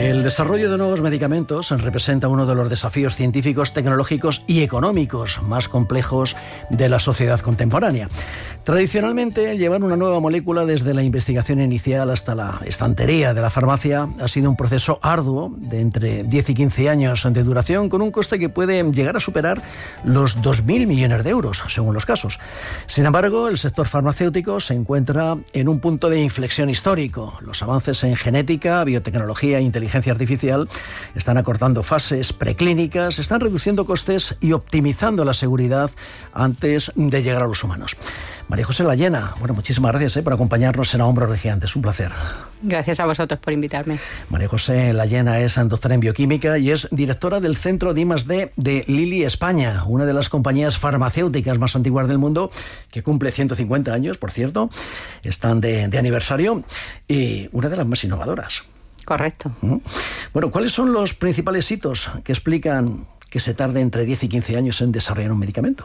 El desarrollo de nuevos medicamentos representa uno de los desafíos científicos, tecnológicos y económicos más complejos de la sociedad contemporánea. Tradicionalmente, llevar una nueva molécula desde la investigación inicial hasta la estantería de la farmacia ha sido un proceso arduo de entre 10 y 15 años de duración, con un coste que puede llegar a superar los 2.000 millones de euros, según los casos. Sin embargo, el sector farmacéutico se encuentra en un punto de inflexión histórico. Los avances en genética, biotecnología e inteligencia artificial están acortando fases preclínicas, están reduciendo costes y optimizando la seguridad antes de llegar a los humanos. María José Layena, muchísimas gracias por acompañarnos en A Hombros de Gigantes. Un placer. Gracias a vosotros por invitarme. María José Layena es doctora en bioquímica y es directora del Centro de I+D de Lilly España, una de las compañías farmacéuticas más antiguas del mundo, que cumple 150 años, por cierto. Están de aniversario y una de las más innovadoras. Correcto. Bueno, ¿cuáles son los principales hitos que explican que se tarde entre 10 y 15 años en desarrollar un medicamento?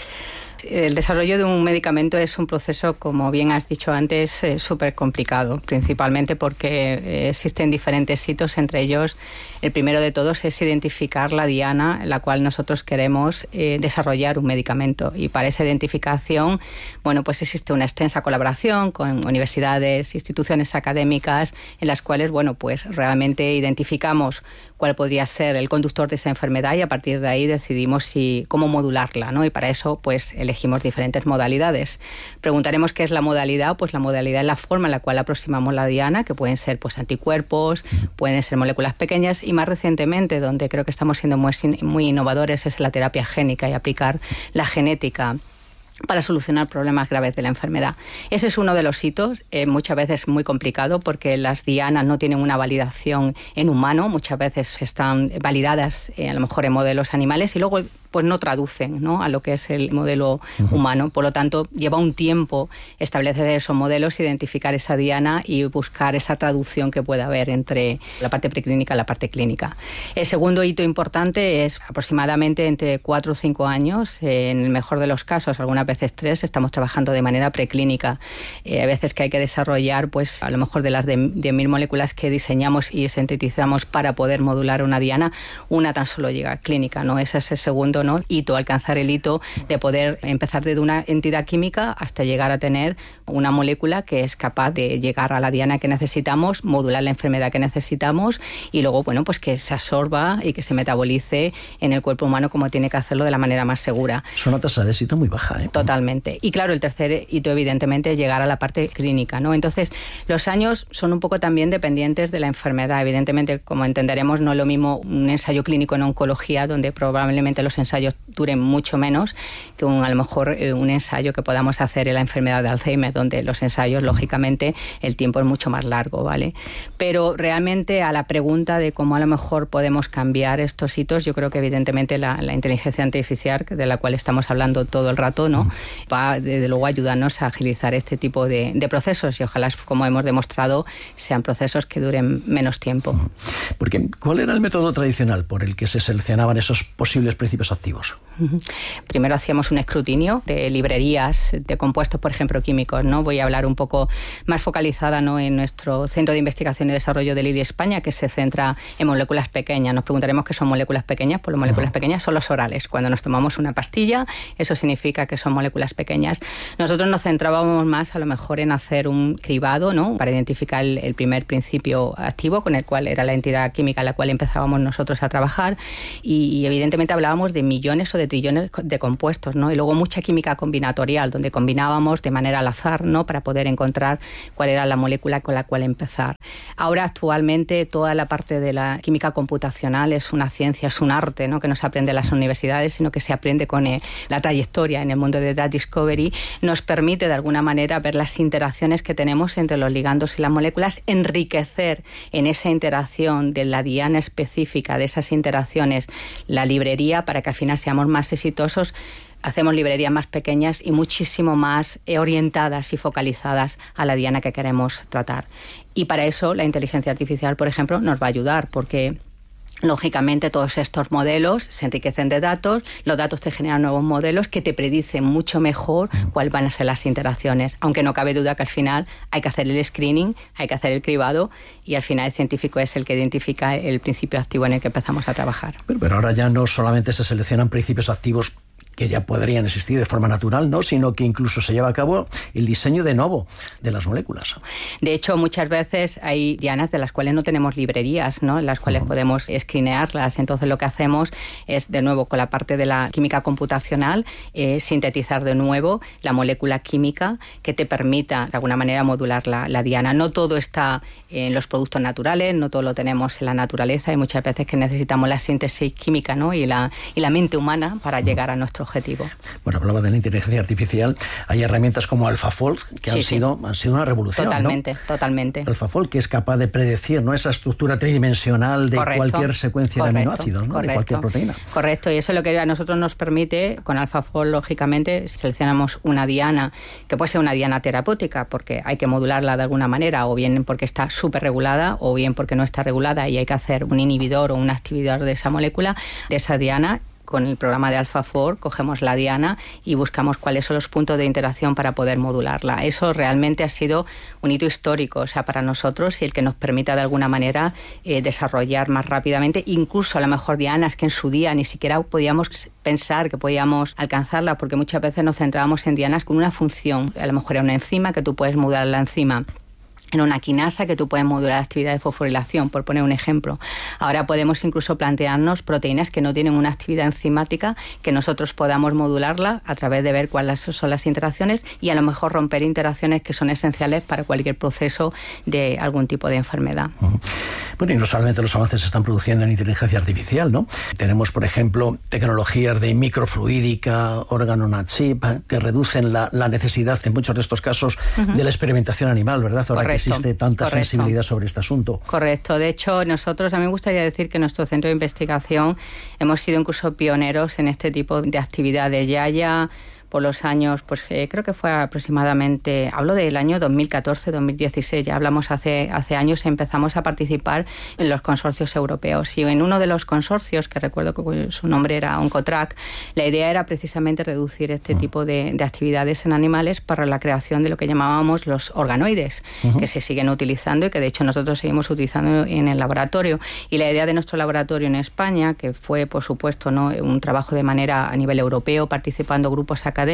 El desarrollo de un medicamento es un proceso, como bien has dicho antes, súper complicado, principalmente porque existen diferentes hitos. Entre ellos, el primero de todos es identificar la diana en la cual nosotros queremos desarrollar un medicamento. Y para esa identificación, pues existe una extensa colaboración con universidades, instituciones académicas, en las cuales, realmente identificamos cuál podría ser el conductor de esa enfermedad y a partir de ahí decidimos cómo modularla, ¿no? Y para eso, elegimos diferentes modalidades. Preguntaremos qué es la modalidad. Pues la modalidad es la forma en la cual aproximamos la diana, que pueden ser anticuerpos, pueden ser moléculas pequeñas y más recientemente, donde creo que estamos siendo muy innovadores, es la terapia génica y aplicar la genética para solucionar problemas graves de la enfermedad. Ese es uno de los hitos, muchas veces muy complicado porque las dianas no tienen una validación en humano, muchas veces están validadas a lo mejor en modelos animales y luego no traducen, ¿no?, a lo que es el modelo humano. Por lo tanto, lleva un tiempo establecer esos modelos, identificar esa diana y buscar esa traducción que pueda haber entre la parte preclínica y la parte clínica. El segundo hito importante es aproximadamente entre 4 o 5 años, en el mejor de los casos, algunas veces 3, estamos trabajando de manera preclínica. Hay veces que hay que desarrollar, a lo mejor de las de 10.000 moléculas que diseñamos y sintetizamos para poder modular una diana, una tan solo llega a clínica, ¿no? Ese es el segundo hito, alcanzar el hito de poder empezar desde una entidad química hasta llegar a tener una molécula que es capaz de llegar a la diana que necesitamos, modular la enfermedad que necesitamos y luego, que se absorba y que se metabolice en el cuerpo humano como tiene que hacerlo de la manera más segura. Es una tasa de éxito muy baja, ¿eh? Totalmente. Y claro, el tercer hito, evidentemente, es llegar a la parte clínica, ¿no? Entonces, los años son un poco también dependientes de la enfermedad. Evidentemente, como entenderemos, no es lo mismo un ensayo clínico en oncología, donde probablemente los ensayos duren mucho menos que a lo mejor un ensayo que podamos hacer en la enfermedad de Alzheimer, donde los ensayos, lógicamente, el tiempo es mucho más largo, ¿vale? Pero realmente a la pregunta de cómo a lo mejor podemos cambiar estos hitos, yo creo que evidentemente la inteligencia artificial, de la cual estamos hablando todo el rato, ¿no?, va desde luego a ayudarnos a agilizar este tipo de procesos y ojalá, como hemos demostrado, sean procesos que duren menos tiempo. Porque, ¿cuál era el método tradicional por el que se seleccionaban esos posibles principios activos? Primero hacíamos un escrutinio de librerías de compuestos, por ejemplo, químicos, ¿no? Voy a hablar un poco más focalizada, ¿no?, en nuestro Centro de Investigación y Desarrollo de Lilly España, que se centra en moléculas pequeñas. Nos preguntaremos qué son moléculas pequeñas. Pues las moléculas pequeñas son los orales. Cuando nos tomamos una pastilla, eso significa que son moléculas pequeñas. Nosotros nos centrábamos más a lo mejor en hacer un cribado, ¿no?, para identificar el primer principio activo, con el cual era la entidad química en la cual empezábamos nosotros a trabajar y evidentemente hablábamos de millones o de trillones de compuestos, ¿no? Y luego mucha química combinatorial, donde combinábamos de manera al azar, ¿no?, para poder encontrar cuál era la molécula con la cual empezar. Ahora, actualmente, toda la parte de la química computacional es una ciencia, es un arte, ¿no?, que no se aprende en las universidades, sino que se aprende con la trayectoria en el mundo de Drug Discovery. Nos permite, de alguna manera, ver las interacciones que tenemos entre los ligandos y las moléculas, enriquecer en esa interacción de la diana específica de esas interacciones la librería para que al final seamos más exitosos. Hacemos librerías más pequeñas y muchísimo más orientadas y focalizadas a la diana que queremos tratar. Y para eso la inteligencia artificial, por ejemplo, nos va a ayudar porque Lógicamente, todos estos modelos se enriquecen de datos, los datos te generan nuevos modelos que te predicen mucho mejor cuáles van a ser las interacciones, aunque no cabe duda que al final hay que hacer el screening, hay que hacer el cribado y al final el científico es el que identifica el principio activo en el que empezamos a trabajar. Pero ahora ya no solamente se seleccionan principios activos que ya podrían existir de forma natural, ¿no?, sino que incluso se lleva a cabo el diseño de nuevo de las moléculas. De hecho, muchas veces hay dianas de las cuales no tenemos librerías, ¿no?, en las cuales podemos escrinearlas. Entonces, lo que hacemos es, de nuevo, con la parte de la química computacional, sintetizar de nuevo la molécula química que te permita, de alguna manera, modular la diana. No todo está en los productos naturales, no todo lo tenemos en la naturaleza. Hay muchas veces que necesitamos la síntesis química, ¿no?, y la mente humana para llegar a nuestro objetivo. Bueno, hablaba de la inteligencia artificial. Hay herramientas como AlphaFold que han sido una revolución. Totalmente, ¿no? Totalmente. AlphaFold, que es capaz de predecir, ¿no?, esa estructura tridimensional de cualquier secuencia de aminoácidos, ¿no?, de cualquier proteína. Correcto, y eso es lo que a nosotros nos permite, con AlphaFold, lógicamente, seleccionamos una diana, que puede ser una diana terapéutica, porque hay que modularla de alguna manera, o bien porque está súper regulada, o bien porque no está regulada y hay que hacer un inhibidor o un activador de esa molécula, de esa diana. Con el programa de AlphaFold cogemos la diana y buscamos cuáles son los puntos de interacción para poder modularla. Eso realmente ha sido un hito histórico, o sea, para nosotros, y el que nos permita de alguna manera desarrollar más rápidamente, incluso a lo mejor dianas que en su día ni siquiera podíamos pensar que podíamos alcanzarla, porque muchas veces nos centrábamos en dianas con una función. A lo mejor era una enzima que tú puedes modular la enzima en una quinasa que tú puedes modular la actividad de fosforilación, por poner un ejemplo. Ahora podemos incluso plantearnos proteínas que no tienen una actividad enzimática, que nosotros podamos modularla a través de ver cuáles son las interacciones y a lo mejor romper interacciones que son esenciales para cualquier proceso de algún tipo de enfermedad. Bueno, y no solamente los avances se están produciendo en inteligencia artificial, ¿no? Tenemos, por ejemplo, tecnologías de microfluídica, órgano on a chip, que reducen la necesidad, en muchos de estos casos, de la experimentación animal, ¿verdad? Ahora que existe tanta sensibilidad sobre este asunto. Correcto. De hecho, a mí me gustaría decir que nuestro centro de investigación hemos sido incluso pioneros en este tipo de actividades. Ya por los años, pues creo que fue aproximadamente, hablo del año 2014-2016, ya hablamos hace años, empezamos a participar en los consorcios europeos. Y en uno de los consorcios, que recuerdo que su nombre era Oncotrack, la idea era precisamente reducir este tipo de actividades en animales para la creación de lo que llamábamos los organoides, que se siguen utilizando y que de hecho nosotros seguimos utilizando en el laboratorio. Y la idea de nuestro laboratorio en España, que fue, por supuesto, ¿no?, un trabajo de manera a nivel europeo, participando grupos académicos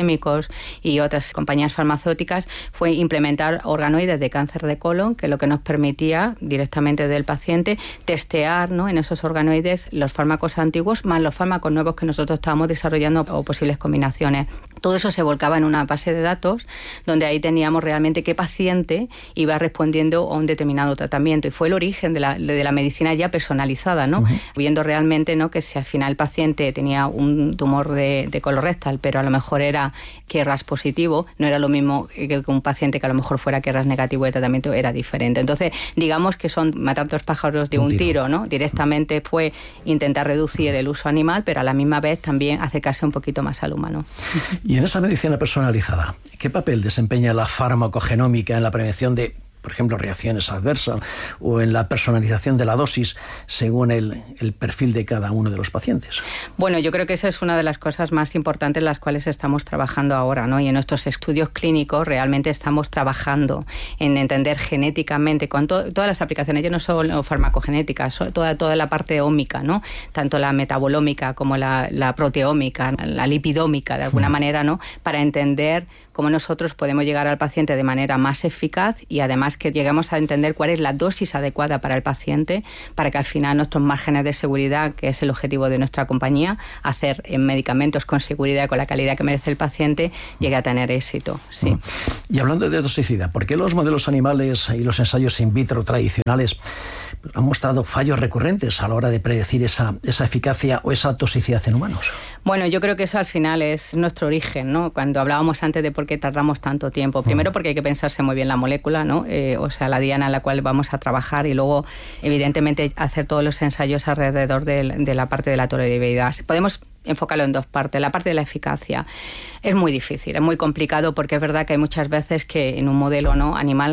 y otras compañías farmacéuticas, fue implementar organoides de cáncer de colon, que lo que nos permitía directamente del paciente testear, ¿no?, en esos organoides los fármacos antiguos más los fármacos nuevos que nosotros estábamos desarrollando o posibles combinaciones. Todo eso se volcaba en una base de datos donde ahí teníamos realmente qué paciente iba respondiendo a un determinado tratamiento, y fue el origen de la medicina ya personalizada, ¿no? Viendo realmente, ¿no?, que si al final el paciente tenía un tumor de colorectal, pero a lo mejor era KRAS positivo, no era lo mismo que un paciente que a lo mejor fuera KRAS negativo, de tratamiento era diferente. Entonces, digamos que son matar dos pájaros de un tiro, ¿no? Directamente fue intentar reducir el uso animal, pero a la misma vez también acercarse un poquito más al humano. Y en esa medicina personalizada, ¿qué papel desempeña la farmacogenómica en la prevención de, por ejemplo, reacciones adversas o en la personalización de la dosis según el perfil de cada uno de los pacientes? Bueno, yo creo que esa es una de las cosas más importantes en las cuales estamos trabajando ahora, ¿no? Y en nuestros estudios clínicos realmente estamos trabajando en entender genéticamente con todas las aplicaciones, ya no solo farmacogenética, toda la parte ómica, ¿no? Tanto la metabolómica como la proteómica, la lipidómica, de alguna manera, ¿no?, para entender cómo nosotros podemos llegar al paciente de manera más eficaz y además que lleguemos a entender cuál es la dosis adecuada para el paciente, para que al final nuestros márgenes de seguridad, que es el objetivo de nuestra compañía, hacer medicamentos con seguridad y con la calidad que merece el paciente, llegue a tener éxito. Sí. Y hablando de toxicidad, ¿por qué los modelos animales y los ensayos in vitro tradicionales han mostrado fallos recurrentes a la hora de predecir esa eficacia o esa toxicidad en humanos? Bueno, yo creo que eso al final es nuestro origen, ¿no? Cuando hablábamos antes de por qué tardamos tanto tiempo. Primero porque hay que pensarse muy bien la molécula, ¿no? O sea, la diana en la cual vamos a trabajar, y luego, evidentemente, hacer todos los ensayos alrededor de la parte de la tolerabilidad. Podemos enfocarlo en dos partes. La parte de la eficacia es muy difícil, es muy complicado, porque es verdad que hay muchas veces que en un modelo, ¿no?, animal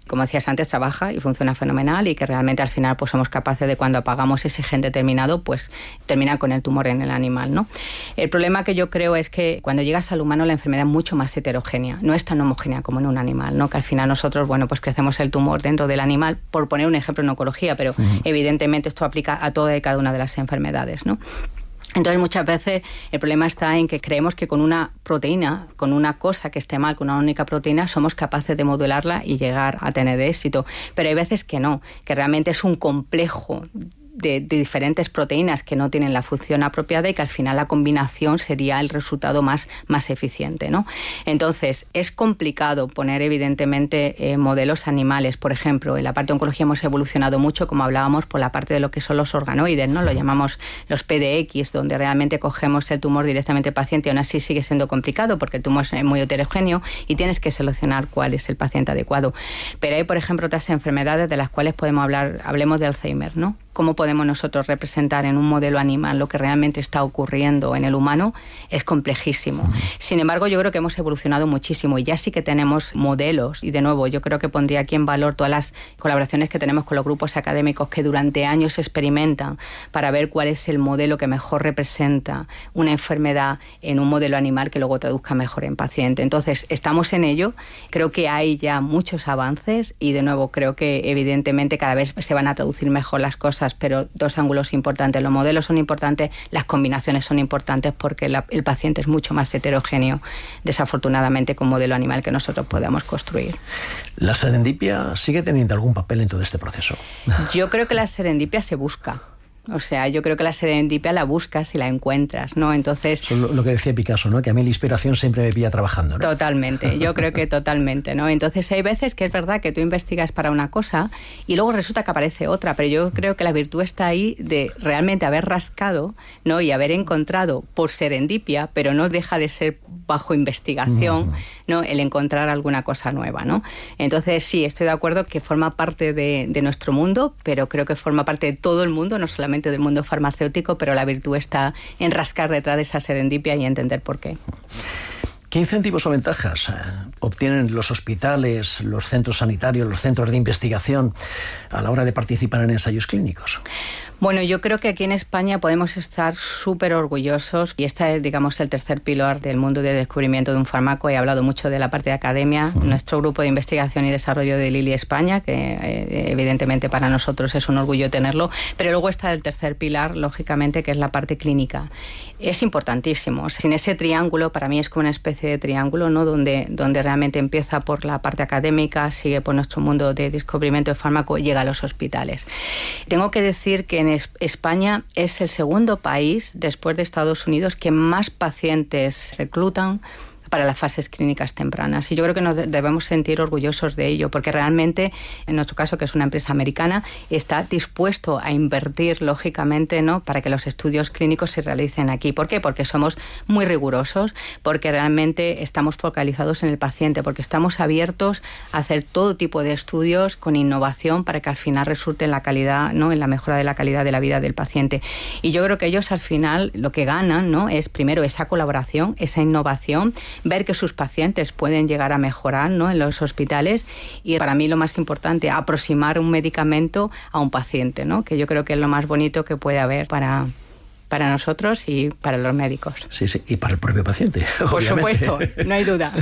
como decías antes, trabaja y funciona fenomenal y que realmente al final pues somos capaces de, cuando apagamos ese gen determinado, pues terminar con el tumor en el animal, ¿no? El problema que yo creo es que cuando llegas al humano la enfermedad es mucho más heterogénea, no es tan homogénea como en un animal, ¿no? Que al final nosotros, bueno, pues crecemos el tumor dentro del animal, por poner un ejemplo en oncología, pero evidentemente esto aplica a toda y cada una de las enfermedades, ¿no? Entonces muchas veces el problema está en que creemos que con una proteína, con una cosa que esté mal, con una única proteína, somos capaces de modularla y llegar a tener éxito. Pero hay veces que no, que realmente es un complejo de diferentes proteínas que no tienen la función apropiada y que al final la combinación sería el resultado más eficiente, ¿no? Entonces, es complicado poner evidentemente modelos animales. Por ejemplo, en la parte de oncología hemos evolucionado mucho, como hablábamos, por la parte de lo que son los organoides, ¿no? Lo llamamos los PDX, donde realmente cogemos el tumor directamente al paciente, y aún así sigue siendo complicado porque el tumor es muy heterogéneo y tienes que seleccionar cuál es el paciente adecuado. Pero hay, por ejemplo, otras enfermedades de las cuales podemos hablar, hablemos de Alzheimer, ¿no? ¿Cómo podemos nosotros representar en un modelo animal lo que realmente está ocurriendo en el humano? Es complejísimo. Sin embargo, yo creo que hemos evolucionado muchísimo y ya sí que tenemos modelos. Y de nuevo, yo creo que pondría aquí en valor todas las colaboraciones que tenemos con los grupos académicos que durante años experimentan para ver cuál es el modelo que mejor representa una enfermedad en un modelo animal que luego traduzca mejor en paciente. Entonces, estamos en ello. Creo que hay ya muchos avances y de nuevo creo que evidentemente cada vez se van a traducir mejor las cosas, pero dos ángulos importantes. Los modelos son importantes, las combinaciones son importantes porque el paciente es mucho más heterogéneo, desafortunadamente, con modelo animal que nosotros podamos construir. ¿La serendipia sigue teniendo algún papel en todo este proceso? Yo creo que la serendipia se busca. O sea, yo creo que la serendipia la buscas y la encuentras, ¿no? Entonces... Eso es lo que decía Picasso, ¿no? Que a mí la inspiración siempre me pilla trabajando, ¿no? Totalmente, yo creo que totalmente, ¿no? Entonces hay veces que es verdad que tú investigas para una cosa y luego resulta que aparece otra, pero yo creo que la virtud está ahí de realmente haber rascado, ¿no? Y haber encontrado por serendipia, pero no deja de ser bajo investigación, ¿no? El encontrar alguna cosa nueva, ¿no? Entonces sí, estoy de acuerdo que forma parte de nuestro mundo, pero creo que forma parte de todo el mundo, no solamente del mundo farmacéutico, pero la virtud está en rascar detrás de esa serendipia y entender por qué. ¿Qué incentivos o ventajas obtienen los hospitales, los centros sanitarios, los centros de investigación a la hora de participar en ensayos clínicos? Bueno, yo creo que aquí en España podemos estar súper orgullosos y este es, digamos, el tercer pilar del mundo de descubrimiento de un fármaco. He hablado mucho de la parte de academia, nuestro grupo de investigación y desarrollo de Lilly España, que evidentemente para nosotros es un orgullo tenerlo, pero luego está el tercer pilar, lógicamente, que es la parte clínica. Es importantísimo. Sin ese triángulo, para mí es como una especie de triángulo, ¿no? Donde realmente empieza por la parte académica, sigue por nuestro mundo de descubrimiento de fármaco, llega a los hospitales. Tengo que decir que en España es el segundo país, después de Estados Unidos, que más pacientes reclutan para las fases clínicas tempranas. Y yo creo que nos debemos sentir orgullosos de ello, porque realmente, en nuestro caso, que es una empresa americana, está dispuesto a invertir, lógicamente, ¿no?, para que los estudios clínicos se realicen aquí. ¿Por qué? Porque somos muy rigurosos, porque realmente estamos focalizados en el paciente, porque estamos abiertos a hacer todo tipo de estudios con innovación para que al final resulte en la calidad, ¿no?, en la mejora de la calidad de la vida del paciente. Y yo creo que ellos al final lo que ganan, ¿no?, es primero esa colaboración, esa innovación, ver que sus pacientes pueden llegar a mejorar, ¿no?, en los hospitales y para mí lo más importante, aproximar un medicamento a un paciente, ¿no?, que yo creo que es lo más bonito que puede haber para nosotros y para los médicos. Sí, y para el propio paciente, por obviamente. Supuesto, no hay duda.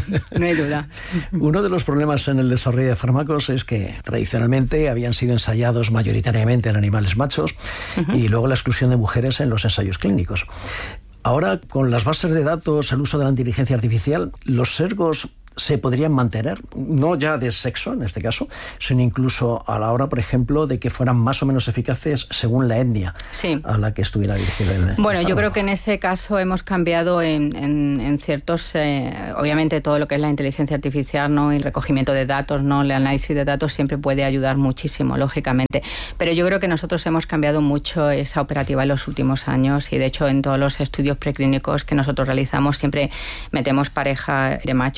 Uno de los problemas en el desarrollo de fármacos es que tradicionalmente habían sido ensayados mayoritariamente en animales machos y luego la exclusión de mujeres en los ensayos clínicos. Ahora, con las bases de datos, el uso de la inteligencia artificial, los sesgos se podrían mantener, no ya de sexo en este caso, sino incluso a la hora, por ejemplo, de que fueran más o menos eficaces según la etnia a la que estuviera dirigido el Bueno, yo creo que en ese caso hemos cambiado en ciertos, obviamente todo lo que es la inteligencia artificial, ¿no?, y el recogimiento de datos, ¿no?, el análisis de datos siempre puede ayudar muchísimo, lógicamente, pero yo creo que nosotros hemos cambiado mucho esa operativa en los últimos años y de hecho en todos los estudios preclínicos que nosotros realizamos siempre metemos pareja de machos, pareja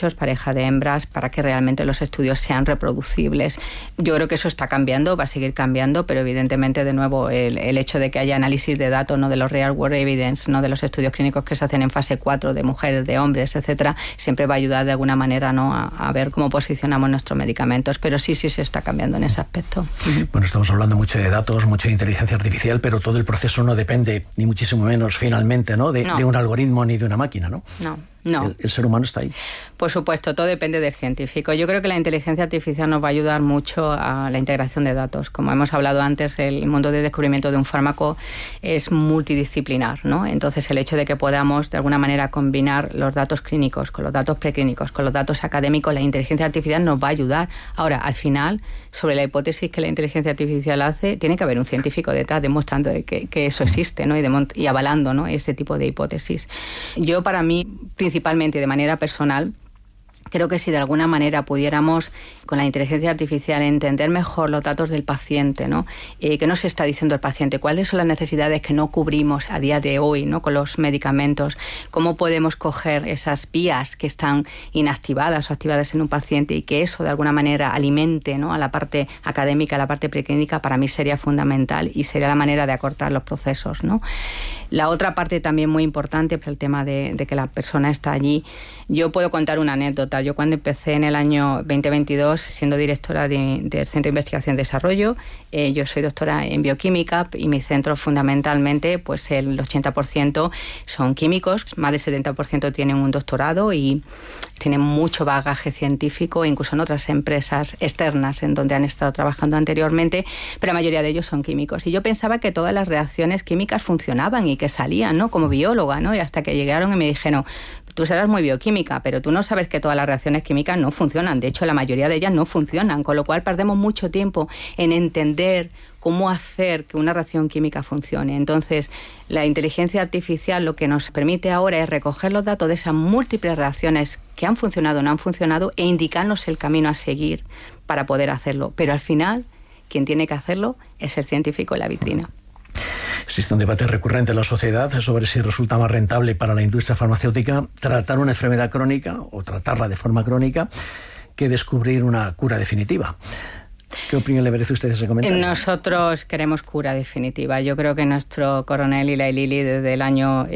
pareja de hembras para que realmente los estudios sean reproducibles. Yo creo que eso está cambiando, va a seguir cambiando, pero evidentemente, de nuevo, el hecho de que haya análisis de datos, no de los real world evidence, no de los estudios clínicos que se hacen en fase 4 de mujeres, de hombres, etcétera, siempre va a ayudar de alguna manera, ¿no?, a ver cómo posicionamos nuestros medicamentos, pero sí se está cambiando en ese aspecto. Bueno, estamos hablando mucho de datos, mucho de inteligencia artificial, pero todo el proceso no depende, ni muchísimo menos finalmente, ¿no?, de un algoritmo ni de una máquina, ¿no? No. El ser humano está ahí. Por supuesto, todo depende del científico. Yo creo que la inteligencia artificial nos va a ayudar mucho a la integración de datos. Como hemos hablado antes, el mundo de descubrimiento de un fármaco es multidisciplinar, ¿no? Entonces, el hecho de que podamos, de alguna manera, combinar los datos clínicos con los datos preclínicos, con los datos académicos, la inteligencia artificial nos va a ayudar. Ahora, al final, sobre la hipótesis que la inteligencia artificial hace, tiene que haber un científico detrás demostrando que eso existe, ¿no?, y avalando, ¿no?, ese tipo de hipótesis. Yo, para mí, principalmente y de manera personal, creo que si de alguna manera pudiéramos, con la inteligencia artificial, entender mejor los datos del paciente, ¿no? ¿Qué nos está diciendo el paciente? ¿Cuáles son las necesidades que no cubrimos a día de hoy, ¿no?, con los medicamentos? ¿Cómo podemos coger esas vías que están inactivadas o activadas en un paciente y que eso de alguna manera alimente, ¿no?, a la parte académica, a la parte preclínica? Para mí sería fundamental y sería la manera de acortar los procesos, ¿no? La otra parte también muy importante es el tema de que la persona está allí. Yo puedo contar una anécdota. Yo, cuando empecé en el año 2022 siendo directora del Centro de Investigación y Desarrollo, yo soy doctora en bioquímica y mi centro, fundamentalmente, pues el 80% son químicos, más del 70% tienen un doctorado y tienen mucho bagaje científico, incluso en otras empresas externas en donde han estado trabajando anteriormente, pero la mayoría de ellos son químicos. Y yo pensaba que todas las reacciones químicas funcionaban y que salían, ¿no?, como bióloga, ¿no? Y hasta que llegaron y me dijeron: tú serás muy bioquímica, pero tú no sabes que todas las reacciones químicas no funcionan. De hecho, la mayoría de ellas no funcionan, con lo cual perdemos mucho tiempo en entender cómo hacer que una reacción química funcione. Entonces, la inteligencia artificial lo que nos permite ahora es recoger los datos de esas múltiples reacciones que han funcionado o no han funcionado e indicarnos el camino a seguir para poder hacerlo. Pero al final, quien tiene que hacerlo es el científico en la vitrina. Existe un debate recurrente en la sociedad sobre si resulta más rentable para la industria farmacéutica tratar una enfermedad crónica o tratarla de forma crónica que descubrir una cura definitiva. ¿Qué opinión le merece a usted ese comentario? Nosotros queremos cura definitiva. Yo creo que nuestro coronel Eli Lilly, desde el año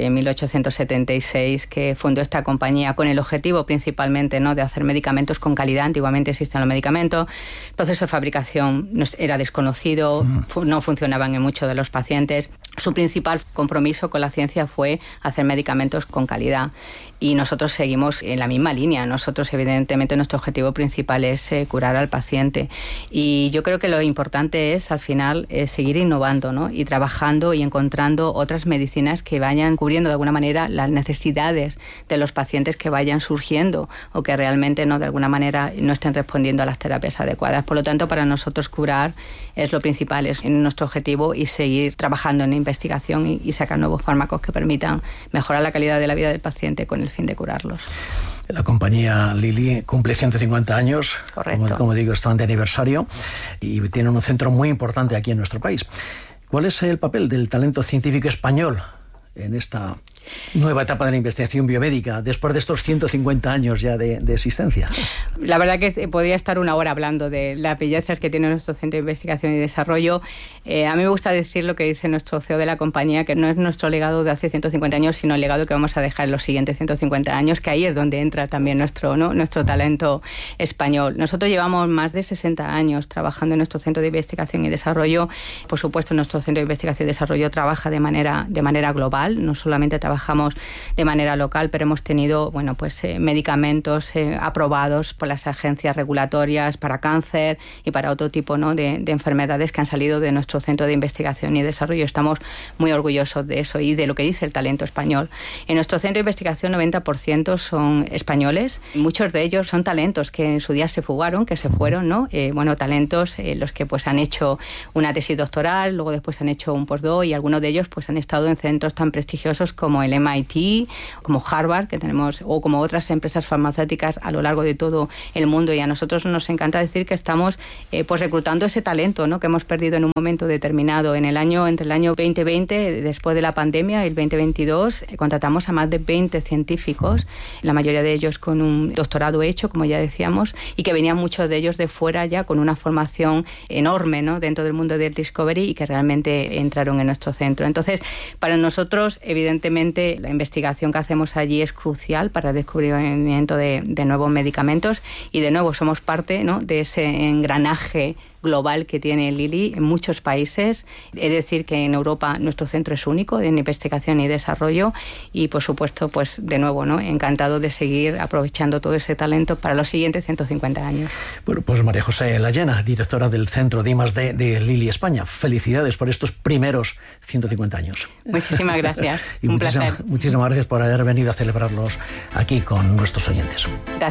1876, que fundó esta compañía con el objetivo principalmente, ¿no?, de hacer medicamentos con calidad. Antiguamente existían los medicamentos, el proceso de fabricación era desconocido, no funcionaban en muchos de los pacientes. Su principal compromiso con la ciencia fue hacer medicamentos con calidad. Y nosotros seguimos en la misma línea. Nosotros, evidentemente, nuestro objetivo principal es curar al paciente. Y yo creo que lo importante es, al final, seguir innovando, ¿no?, y trabajando y encontrando otras medicinas que vayan cubriendo de alguna manera las necesidades de los pacientes que vayan surgiendo o que realmente, ¿no?, de alguna manera no estén respondiendo a las terapias adecuadas. Por lo tanto, para nosotros curar es lo principal, es nuestro objetivo, y seguir trabajando en investigación y sacar nuevos fármacos que permitan mejorar la calidad de la vida del paciente con el fin de curarlos. La compañía Lilly cumple 150 años. Correcto. Como digo, están de aniversario y tienen un centro muy importante aquí en nuestro país. ¿Cuál es el papel del talento científico español en esta nueva etapa de la investigación biomédica después de estos 150 años ya de existencia? La verdad que podría estar una hora hablando de las bellezas que tiene nuestro Centro de Investigación y Desarrollo. A mí me gusta decir lo que dice nuestro CEO de la compañía, que no es nuestro legado de hace 150 años, sino el legado que vamos a dejar en los siguientes 150 años, que ahí es donde entra también nuestro talento español. Nosotros llevamos más de 60 años trabajando en nuestro Centro de Investigación y Desarrollo. Por supuesto, nuestro Centro de Investigación y Desarrollo trabaja de manera global, no solamente trabajamos de manera local, pero hemos tenido medicamentos aprobados por las agencias regulatorias para cáncer y para otro tipo, ¿no?, de enfermedades que han salido de nuestro Centro de Investigación y Desarrollo. Estamos muy orgullosos de eso y de lo que dice el talento español. En nuestro Centro de Investigación 90% son españoles. Muchos de ellos son talentos que en su día se fugaron, que se fueron, ¿no? Talentos los que han hecho una tesis doctoral, luego después han hecho un postdoc, y algunos de ellos han estado en centros tan prestigiosos como como el MIT, como Harvard, que tenemos, o como otras empresas farmacéuticas a lo largo de todo el mundo. Y a nosotros nos encanta decir que estamos pues reclutando ese talento, ¿no?, que hemos perdido en un momento determinado. Entre el año 2020, después de la pandemia, y el 2022, contratamos a más de 20 científicos, la mayoría de ellos con un doctorado hecho, como ya decíamos, y que venían muchos de ellos de fuera ya con una formación enorme, ¿no?, dentro del mundo del Discovery, y que realmente entraron en nuestro centro. Entonces, para nosotros, evidentemente, la investigación que hacemos allí es crucial para el descubrimiento de nuevos medicamentos, y de nuevo somos parte, ¿no?, de ese engranaje global que tiene Lilly en muchos países. Es decir, que en Europa nuestro centro es único en investigación y desarrollo, y por supuesto, pues de nuevo, ¿no?, encantado de seguir aprovechando todo ese talento para los siguientes 150 años. Bueno, pues María José Layena, directora del Centro de I+D de Lilly España. Felicidades por estos primeros 150 años. Muchísimas gracias. Y un placer. Muchísimas gracias por haber venido a celebrarlos aquí con nuestros oyentes. Gracias.